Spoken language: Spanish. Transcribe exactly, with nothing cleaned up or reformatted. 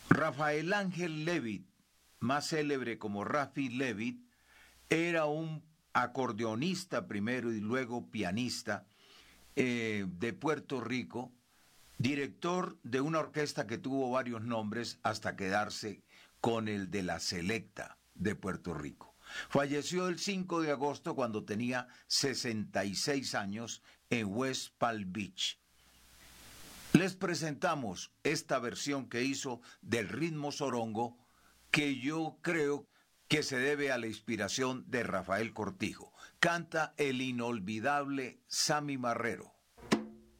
Rafael Ángel Levitt, más célebre como Rafi Levitt, era un acordeonista primero y luego pianista eh, de Puerto Rico, director de una orquesta que tuvo varios nombres hasta quedarse con el de la Selecta de Puerto Rico. Falleció el cinco de agosto cuando tenía sesenta y seis años en West Palm Beach. Les presentamos esta versión que hizo del ritmo sorongo que yo creo que se debe a la inspiración de Rafael Cortijo. Canta el inolvidable Sammy Marrero.